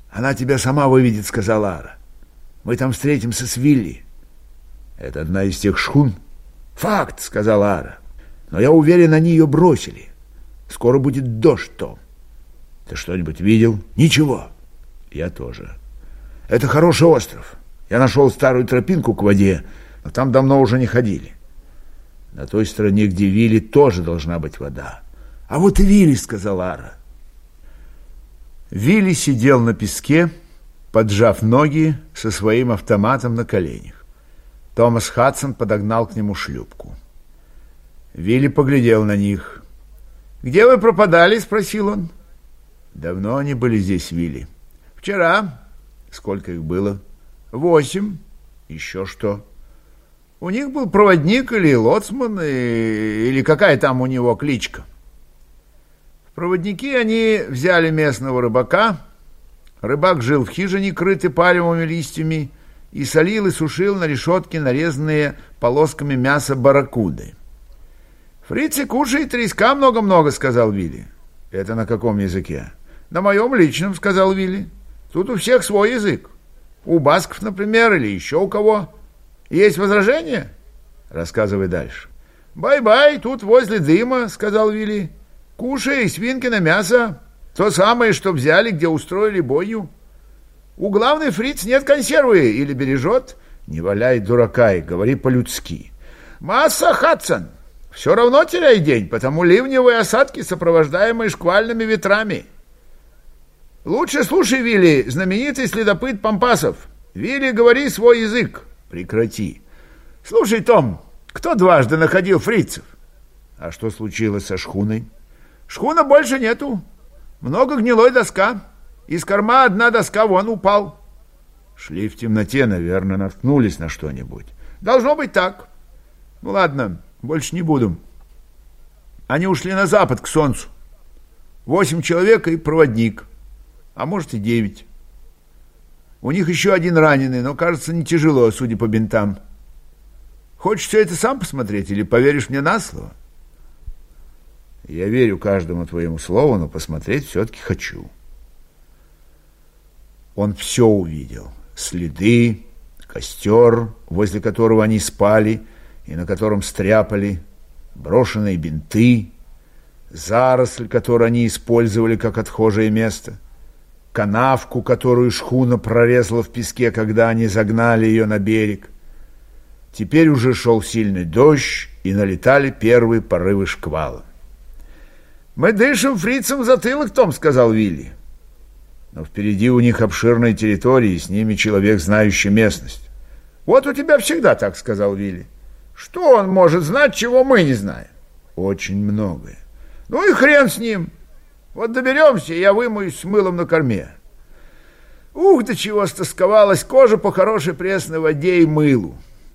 Она тебя сама выведет, сказала Ара. Мы там встретимся с Вилли. Это одна из тех шхун? Факт, сказала Ара. Но я уверен, они ее бросили. Скоро будет дождь, Том. Ты что-нибудь видел? Ничего. Я тоже. Это хороший остров. Я нашел старую тропинку к воде, но там давно уже не ходили. На той стороне, где Вилли, тоже должна быть вода. А вот и Вилли, сказала Ара. Вилли сидел на песке, поджав ноги со своим автоматом на коленях. Томас Хадсон подогнал к нему шлюпку. Вилли поглядел на них. «Где вы пропадали?» — спросил он. «Давно они были здесь, Вилли?» «Вчера». «Сколько их было?» 8. «Еще что?» «У них был проводник или лоцман, или какая там у него кличка». В проводники они взяли местного рыбака. Рыбак жил в хижине, крытой пальмовыми листьями, и солил и сушил на решетке нарезанные полосками мясо барракуды. «Фрицы кушает треска много-много», — сказал Вилли. «Это на каком языке?» «На моем личном», — сказал Вилли. «Тут у всех свой язык. У басков, например, или еще у кого. Есть возражения?» «Рассказывай дальше». «Бай-бай, тут возле дыма», — сказал Вилли. «Кушай свинкино мясо. То самое, что взяли, где устроили бойню. У главной фриц нет консервы или бережет». «Не валяй дурака и говори по-людски». «Масса, Хадсон. Все равно теряй день, потому ливневые осадки, сопровождаемые шквальными ветрами. Лучше слушай, Вилли, знаменитый следопыт Пампасов. Вилли, говори свой язык». «Прекрати». «Слушай, Том, кто дважды находил фрицев?» «А что случилось со шхуной?» «Шхуна больше нету. Много гнилой доска. Из корма одна доска вон упал». «Шли в темноте, наверное, наткнулись на что-нибудь». «Должно быть так». «Ну ладно, больше не буду». Они ушли на запад, к солнцу. 8 человек и проводник. А может и 9. У них еще один раненый, но, кажется, не тяжело, судя по бинтам. Хочешь все это сам посмотреть или поверишь мне на слово? Я верю каждому твоему слову, но посмотреть все-таки хочу. Он все увидел. Следы, костер, возле которого они спали и на котором стряпали, брошенные бинты, заросль, которую они использовали как отхожее место, канавку, которую шхуна прорезала в песке, когда они загнали ее на берег. Теперь уже шел сильный дождь, и налетали первые порывы шквала. «Мы дышим фрицам в затылок, Том», — сказал Вилли. «Но впереди у них обширная территория, и с ними человек, знающий местность». «Вот у тебя всегда так», — сказал Вилли. «Что он может знать, чего мы не знаем?» «Очень многое». «Ну и хрен с ним. Вот доберемся, и я вымоюсь с мылом на корме». Ух, до чего стосковалась кожа по хорошей пресной воде и мылу.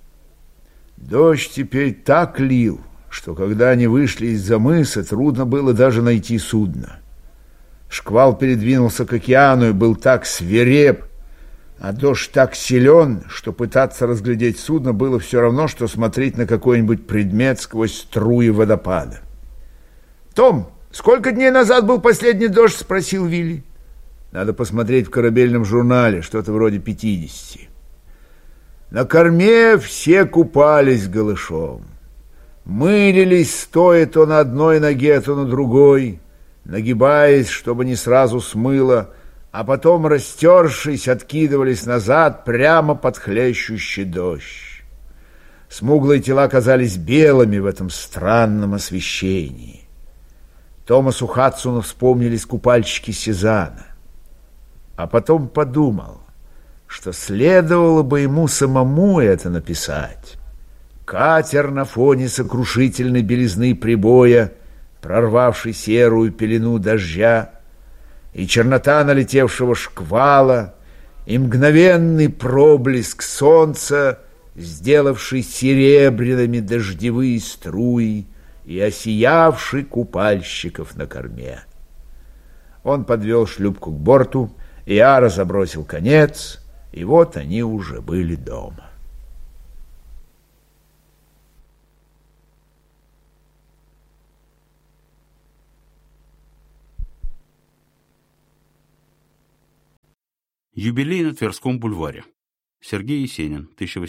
Дождь теперь так лил, что когда они вышли из-за мыса, трудно было даже найти судно. Шквал передвинулся к океану и был так свиреп, а дождь так силен, что пытаться разглядеть судно было все равно, что смотреть на какой-нибудь предмет сквозь струи водопада. «Том, сколько дней назад был последний дождь?» — спросил Вилли. «Надо посмотреть в корабельном журнале, что-то вроде 50. На корме все купались голышом. Мылились, стоя то на одной ноге, то на другой, нагибаясь, чтобы не сразу смыло, а потом, растершись, откидывались назад прямо под хлещущий дождь. Смуглые тела казались белыми в этом странном освещении. Томасу Хадсону вспомнились купальщики Сезанна. А потом подумал, что следовало бы ему самому это написать. Катер на фоне сокрушительной белизны прибоя, прорвавший серую пелену дождя, и чернота налетевшего шквала, и мгновенный проблеск солнца, сделавший серебряными дождевые струи и осиявший купальщиков на корме. Он подвел шлюпку к борту, и Ара забросил конец, и вот они уже были дома. Юбилей на Тверском бульваре. Сергей Есенин,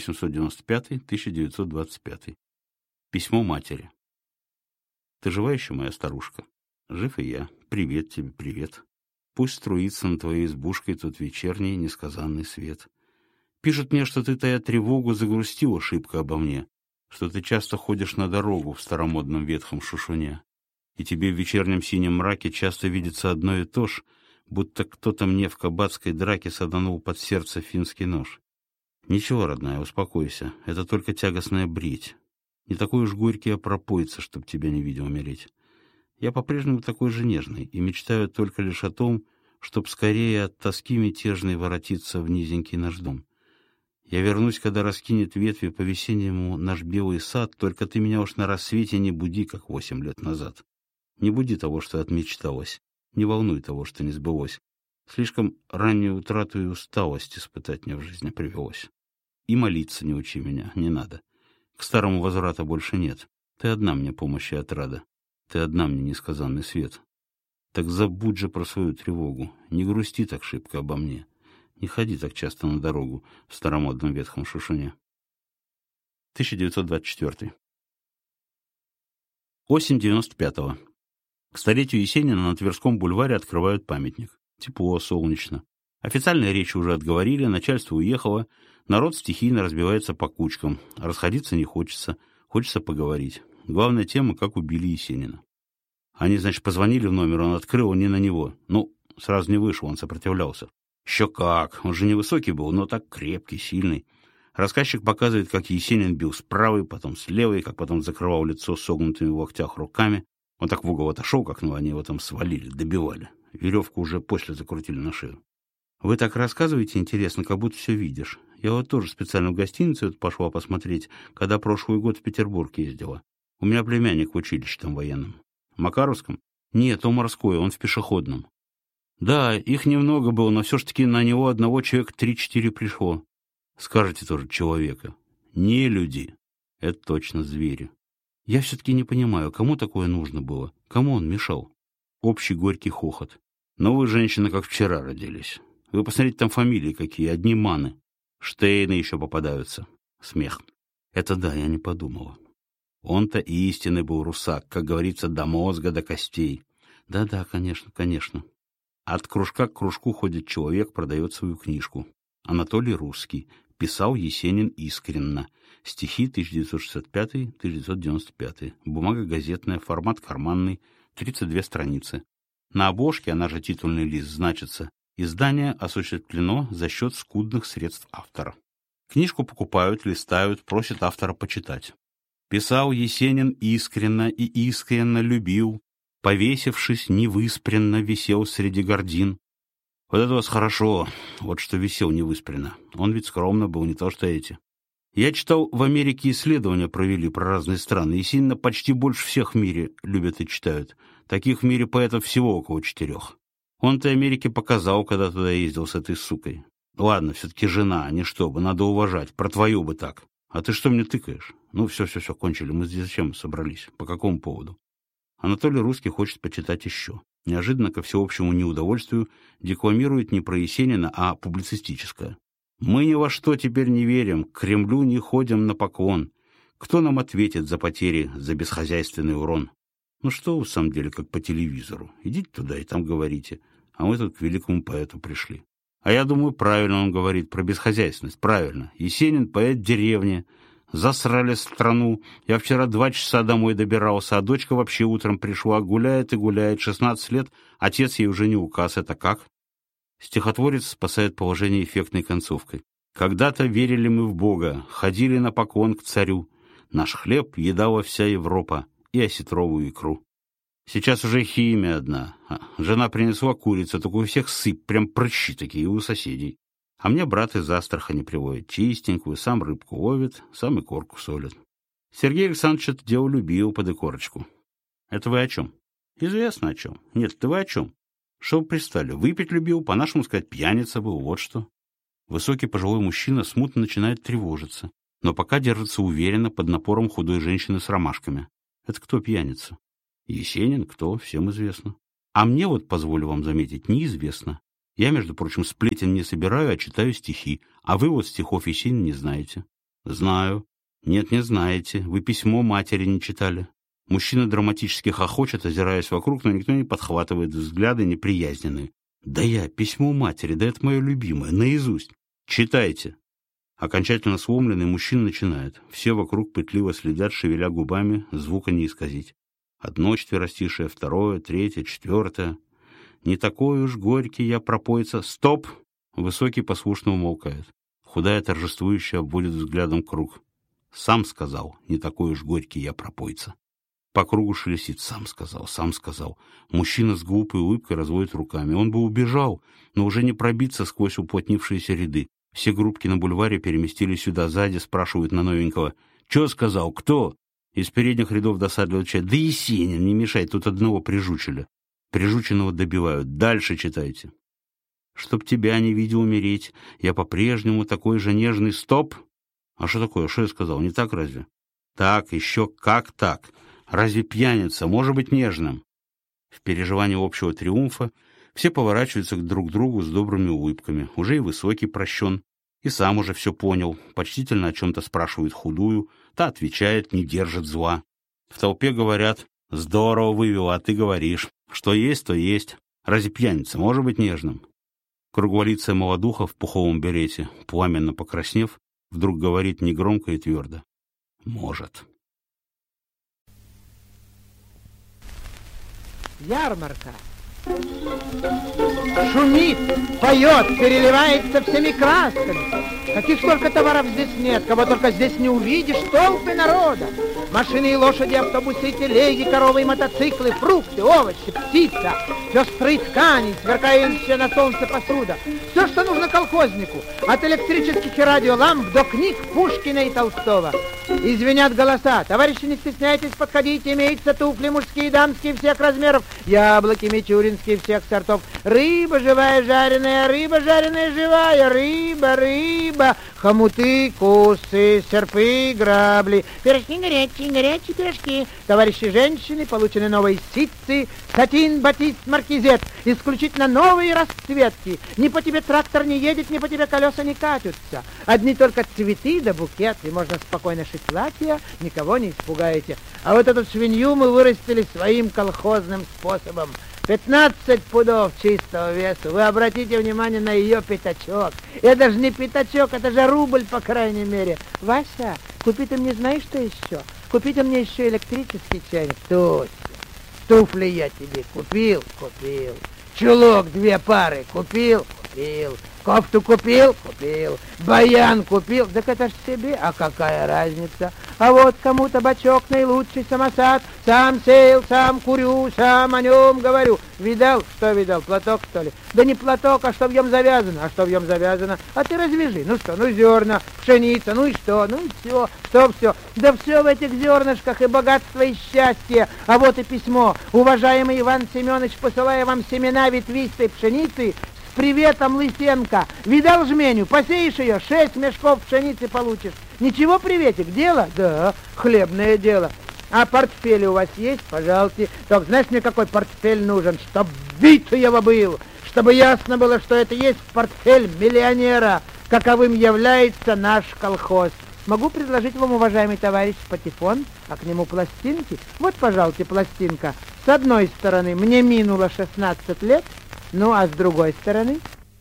1895-1925. Письмо матери. Ты жива еще, моя старушка? Жив и я. Привет тебе, привет. Пусть струится над твоей избушкой тот вечерний несказанный свет. Пишут мне, что ты, тая тревогу, загрустила шибко обо мне, что ты часто ходишь на дорогу в старомодном ветхом шушуне, и тебе в вечернем синем мраке часто видится одно и то ж, будто кто-то мне в кабацкой драке саданул под сердце финский нож. Ничего, родная, успокойся, это только тягостная бредь. Не такой уж горький, а пропоится, чтоб тебя не видел умереть. Я по-прежнему такой же нежный и мечтаю только лишь о том, чтоб скорее от тоски мятежной воротиться в низенький наш дом. Я вернусь, когда раскинет ветви по-весеннему наш белый сад, только ты меня уж на рассвете не буди, как 8 лет назад. Не буди того, что отмечталось, не волнуй того, что не сбылось. Слишком раннюю утрату и усталость испытать мне в жизни привелось. И молиться не учи меня, не надо. К старому возврата больше нет. Ты одна мне помощь и отрада. Ты одна мне несказанный свет. Так забудь же про свою тревогу, не грусти так шибко обо мне. Не ходи так часто на дорогу в старомодном ветхом шушуне. 1924. Осень 95-го. К столетию Есенина на Тверском бульваре открывают памятник. Тепло, солнечно. Официальные речи уже отговорили, начальство уехало, народ стихийно разбивается по кучкам. Расходиться не хочется, хочется поговорить. Главная тема, как убили Есенина. Они, значит, позвонили в номер, он открыл, не на него. Ну, сразу не вышел, он сопротивлялся. Еще как, он же невысокий был, но так крепкий, сильный. Рассказчик показывает, как Есенин бил с правой, потом с левой, как потом закрывал лицо согнутыми в локтях руками. Он так в угол отошел, как они его там свалили, добивали. Веревку уже после закрутили на шею. Вы так рассказываете, интересно, как будто все видишь. Я вот тоже специально в гостиницу пошла посмотреть, когда прошлый год в Петербург ездила. У меня племянник в училище там военном. В Макаровском? Нет, он морской, он в пешеходном. Да, их немного было, но все ж таки на него одного человека 3-4 пришло. Скажете тоже человека. Не люди. Это точно звери. Я все-таки не понимаю, кому такое нужно было? Кому он мешал? Общий горький хохот. Но вы, женщины, как вчера родились. Вы посмотрите, там фамилии какие, одни маны. Штейны еще попадаются. Смех. Это да, я не подумала. Он-то истинный был русак, как говорится, до мозга, до костей. Да-да, конечно, конечно. От кружка к кружку ходит человек, продает свою книжку. Анатолий Русский. Писал Есенин искренно. Стихи 1965-1995. Бумага газетная, формат карманный, 32 страницы. На обложке, она же титульный лист, значится: издание осуществлено за счет скудных средств автора. Книжку покупают, листают, просят автора почитать. Писал Есенин искренно и искренно любил, повесившись, невыспренно висел среди гордин. Вот это у вас хорошо, вот что висел невыспренно. Он ведь скромно был, не то что эти. Я читал, в Америке исследования провели про разные страны, и сильно почти больше всех в мире любят и читают. Таких в мире поэтов всего около 4. Он-то Америке показал, когда туда ездил с этой сукой. Ладно, все-таки жена, не чтобы, надо уважать, про твою бы так. А ты что мне тыкаешь? Ну, все, кончили, мы здесь зачем собрались? По какому поводу? Анатолий Русский хочет почитать еще. Неожиданно, ко всеобщему неудовольствию, декламирует не про Есенина, а публицистическое. «Мы ни во что теперь не верим, к Кремлю не ходим на поклон. Кто нам ответит за потери, за бесхозяйственный урон? Ну что вы, в самом деле, как по телевизору. Идите туда и там говорите. А мы тут к великому поэту пришли». А я думаю, правильно он говорит про бесхозяйственность. Правильно. Есенин — поэт деревни. Засрали страну. Я вчера 2 часа домой добирался, а дочка вообще утром пришла. Гуляет и гуляет. 16 лет. Отец ей уже не указ. Это как? Стихотворец спасает положение эффектной концовкой. «Когда-то верили мы в Бога, ходили на поклон к царю. Наш хлеб едала вся Европа и осетровую икру. Сейчас уже химия одна. Жена принесла курицу, только у всех сыпь, прям прыщи такие, и у соседей. А мне брат из Астрахани приводит чистенькую, сам рыбку ловит, сам и корку солит. Сергей Александрович это дело любил под икорочку». Это вы о чем? Известно о чем. Нет, ты вы о чем? Что вы пристали? Выпить любил, по-нашему сказать, пьяница был, вот что. Высокий пожилой мужчина смутно начинает тревожиться, но пока держится уверенно под напором худой женщины с ромашками. Это кто пьяница? Есенин, кто, всем известно. А мне вот, позволю вам заметить, неизвестно. Я, между прочим, сплетен не собираю, а читаю стихи. А вы вот стихов Есенина не знаете. Знаю. Нет, не знаете. Вы письмо матери не читали. Мужчина драматически хохочет, озираясь вокруг, но никто не подхватывает взгляды неприязненные. Да я, письмо матери, да это мое любимое, наизусть. Читайте. Окончательно сломленный мужчина начинает. Все вокруг пытливо следят, шевеля губами, звука не исказить. Одно четверостишее, второе, третье, четвертое. Не такой уж горький я пропойца. Стоп! Высокий послушно умолкает. Худая торжествующая обводит взглядом круг. Сам сказал, не такой уж горький я пропойца. По кругу шелестит. Сам сказал, сам сказал. Мужчина с глупой улыбкой разводит руками. Он бы убежал, но уже не пробиться сквозь уплотнившиеся ряды. Все группки на бульваре переместились сюда. Сзади спрашивают на новенького. «Чё сказал? Кто?» Из передних рядов досадливо отвечает. «Да Есенин, не мешай, тут одного прижучили». Прижученного добивают. Дальше читайте. «Чтоб тебя не видел умереть, я по-прежнему такой же нежный». Стоп! А что такое? Что я сказал? Не так разве? Так, еще как так? Разве пьяница может быть нежным? В переживании общего триумфа все поворачиваются друг к другу с добрыми улыбками. Уже и Высокий прощен, и сам уже все понял. Почтительно о чем-то спрашивает худую, та отвечает, не держит зла. В толпе говорят: «Здорово вывел, а ты говоришь. Что есть, то есть. Разве пьяница может быть нежным?» Круглолицая молодуха в пуховом берете, пламенно покраснев, вдруг говорит негромко и твердо: «Может». Ярмарка. Шумит, поет, переливается всеми красками. Каких только товаров здесь нет, кого только здесь не увидишь, толпы народа. Машины и лошади, автобусы и телеги, коровы и мотоциклы, фрукты, овощи, птица, пестрые ткани, сверкающая на солнце посуда. Все, что нужно колхознику, от электрических и радиоламп до книг Пушкина и Толстого. И звенят голоса. Товарищи, не стесняйтесь, подходите, имеются туфли мужские и дамские всех размеров, яблоки мичуринские всех сортов, рыба живая, жареная, рыба жареная, живая, рыба, хомуты, кусы, серпы, грабли, пирожки горячие пирожки. Товарищи женщины, получены новые ситцы, сатин, батист, маркизет, исключительно новые расцветки. Ни по тебе трактор не едет, ни по тебе колеса не катятся. Одни только цветы да букеты, можно спокойно шить платья, никого не испугаете. А вот эту свинью мы вырастили своим колхозным способом. 15 пудов чистого веса. Вы обратите внимание на ее пятачок. Это же не пятачок, это же рубль, по крайней мере. Вася, купи ты мне, знаешь, что еще? Купи ты мне еще электрический чайник. Тося, туфли я тебе купил. Чулок 2 пары купил. Кофту купил. Баян купил. Так это ж себе, а какая разница? А вот кому табачок наилучший самосад. Сам сеял, сам курю, сам о нем говорю. Видал? Что видал? Платок, что ли? Да не платок, а что в нем завязано. А ты развяжи. Ну что, зерна, пшеница, ну и что? Ну и все. Что все? Да все в этих зернышках, и богатство, и счастье. А вот и письмо. Уважаемый Иван Семенович, посылая вам семена ветвистой пшеницы, с приветом, Лысенко. Видал жменю? Посеешь ее, 6 мешков пшеницы получишь. Ничего, приветик, дело? Да, хлебное дело. А портфель у вас есть? Пожалуйста. Только знаешь, мне какой портфель нужен? Чтоб битого был, чтобы ясно было, что это есть портфель миллионера, каковым является наш колхоз. Могу предложить вам, уважаемый товарищ, патефон, а к нему пластинки. Вот, пожалуйста, пластинка. С одной стороны, мне минуло 16 лет, ну, а с другой стороны?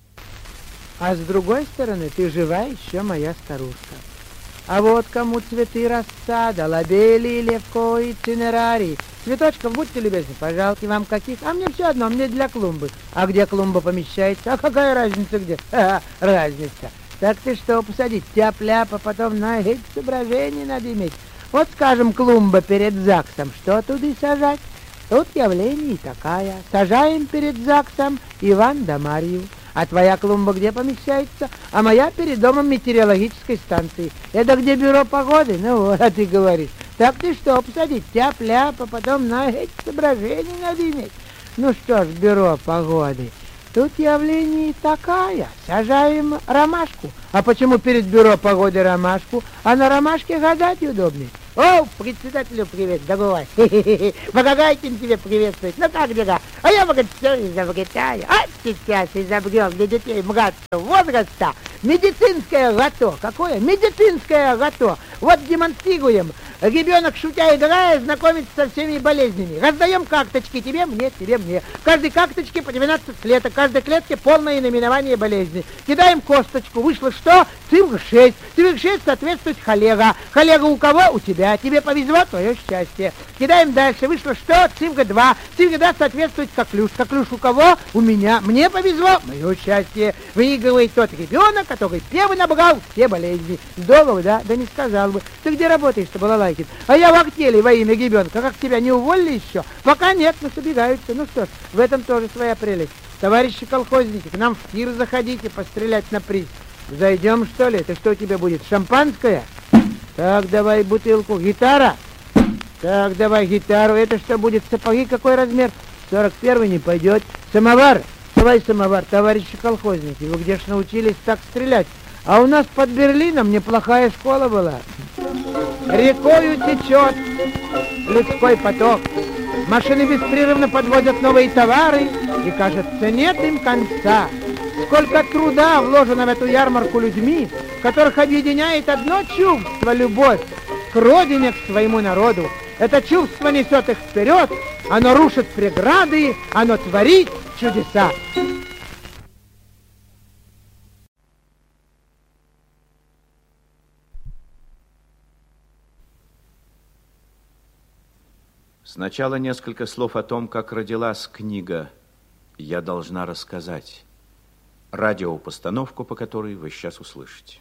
Ты жива еще, моя старушка. А вот кому цветы рассада, лобелии, левкои, цинерарии. Цветочков, будьте любезны, пожалуйста, вам каких? А мне все одно, мне для клумбы. А где клумба помещается? А какая разница где? Разница. Так ты что, посадить тяп-ляп, а потом на эти соображения надо иметь. Вот, скажем, клумба перед ЗАГСом, что туда сажать? Тут явление такая. Сажаем перед ЗАГСом Иван да Марью. А твоя клумба где помещается? А моя перед домом метеорологической станции. Это где бюро погоды? Ну вот, а ты говоришь. Так ты что, посадить тяп-ляп, а потом на эти соображения надо иметь? Ну что ж, бюро погоды. Тут явление такая. Сажаем ромашку. А почему перед бюро погоды ромашку? А на ромашке гадать удобнее. О, председателю привет, дорогой. Багагайкин тебе приветствует. Ну как дела? А я, говорит, все изобретаю. А сейчас изобрел для детей младшего возраста медицинское лото. Какое? Медицинское лото. Вот демонстрируем. Ребенок, шутя, играя, знакомится со всеми болезнями. Раздаем карточки тебе, мне, тебе, мне. В каждой карточке по 12 клеток, в каждой клетке полное наименование болезни. Кидаем косточку, вышло что? Цифра 6. Цифра 6 соответствует холера. Холера у кого? У тебя. Тебе повезло, твое счастье. Кидаем дальше, вышло что? Цифра 2. Цифра 2 соответствует коклюш. Коклюш у кого? У меня. Мне повезло, мое счастье. Выигрывает тот ребенок, который первый набрал все болезни. Здорово, да? Да не сказал бы. Ты где работаешь-то, балалайкин? А я в артели во имя ребенка. Как тебя не уволили еще? Пока нет, но собираются. Ну что ж, в этом тоже своя прелесть. Товарищи колхозники, к нам в тир заходите пострелять на приз. Зайдем, что ли? Это что у тебя будет? Шампанское? Так, давай бутылку. Гитара? Так, давай гитару. Это что будет? Сапоги какой размер? 41 не пойдет. Самовар? Давай самовар. Товарищи колхозники, вы где ж научились так стрелять? А у нас под Берлином неплохая школа была. Рекою течет людской поток. Машины беспрерывно подвозят новые товары, и, кажется, нет им конца. Сколько труда вложено в эту ярмарку людьми, которых объединяет одно чувство — любовь к родине, к своему народу. Это чувство несет их вперед, оно рушит преграды, оно творит чудеса. Сначала несколько слов о том, как родилась книга «Я должна рассказать», радиопостановку, по которой вы сейчас услышите.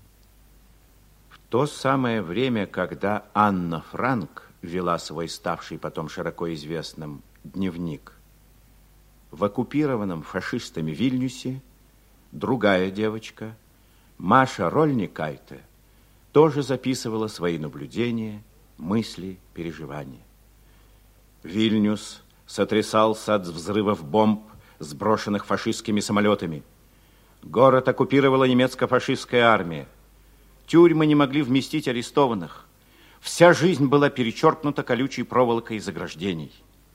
В то самое время, когда Анна Франк вела свой ставший потом широко известным дневник, в оккупированном фашистами Вильнюсе другая девочка, Маша Рольникайте, тоже записывала свои наблюдения, мысли, переживания. Вильнюс сотрясался от взрывов бомб, сброшенных фашистскими самолетами. Город оккупировала немецко-фашистская армия. Тюрьмы не могли вместить арестованных. Вся жизнь была перечеркнута колючей проволокой заграждений.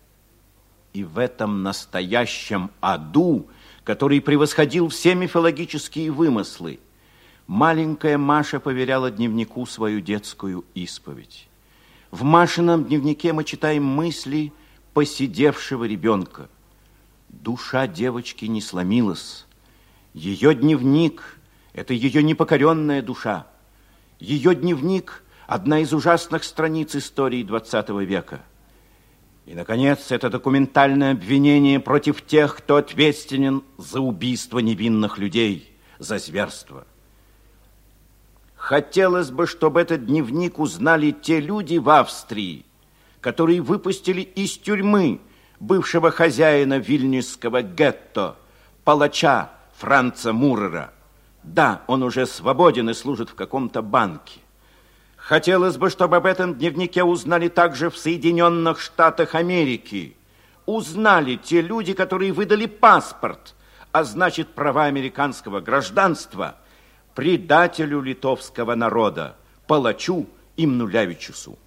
И в этом настоящем аду, который превосходил все мифологические вымыслы, маленькая Маша поверяла дневнику свою детскую исповедь. В Машином дневнике мы читаем мысли поседевшего ребенка. Душа девочки не сломилась. Ее дневник – это ее непокоренная душа. Ее дневник – одна из ужасных страниц истории XX века. И, наконец, это документальное обвинение против тех, кто ответственен за убийство невинных людей, за зверство. Хотелось бы, чтобы этот дневник узнали те люди в Австрии, которые выпустили из тюрьмы бывшего хозяина вильнюсского гетто, палача Франца Мурера. Да, он уже свободен и служит в каком-то банке. Хотелось бы, чтобы об этом дневнике узнали также в Соединенных Штатах Америки. Узнали те люди, которые выдали паспорт, а значит права американского гражданства, предателю литовского народа, палачу Имнулявичусу.